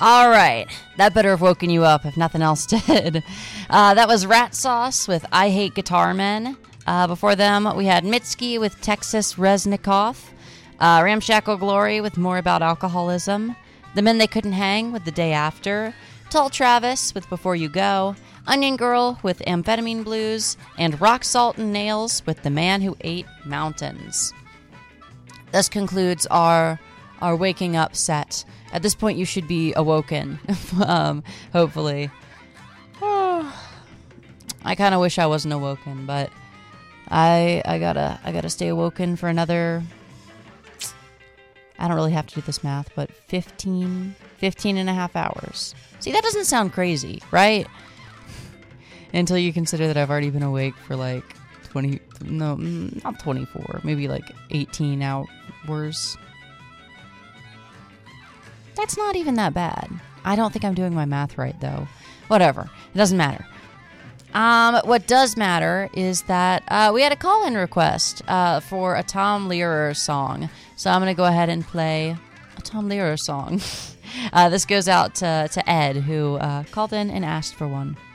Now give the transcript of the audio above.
All right. That better have woken you up if nothing else did. That was Rat Sauce with I Hate Guitar Men. Before them, we had Mitski with Texas Reznikoff. Ramshackle Glory with More About Alcoholism. The Men They Couldn't Hang with The Day After. Tall Travis with Before You Go. Onion Girl with Amphetamine Blues. And Rock Salt and Nails with The Man Who Ate Mountains. This concludes our waking up set. At this point, you should be awoken, hopefully. I kind of wish I wasn't awoken, but I gotta stay awoken for another. I don't really have to do this math, but 15 and a half hours. See, that doesn't sound crazy, right? Until you consider that I've already been awake for like 20. No, not 24. Maybe like 18 hours. That's not even that bad. I don't think I'm doing my math right, though. Whatever. It doesn't matter. What does matter is that we had a call-in request for a Tom Lehrer song. So I'm going to go ahead and play a Tom Lehrer song. This goes out to Ed, who called in and asked for one.